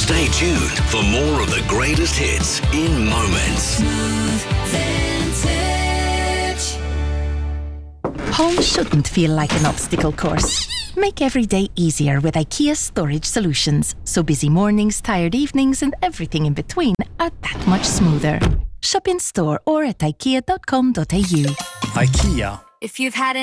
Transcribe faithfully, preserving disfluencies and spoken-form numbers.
Stay tuned for more of the greatest hits in moments. Home shouldn't feel like an obstacle course. Make every day easier with IKEA Storage Solutions, so busy mornings, tired evenings and everything in between are that much smoother. Shop in store or at ikea dot com dot a u. IKEA. If you've had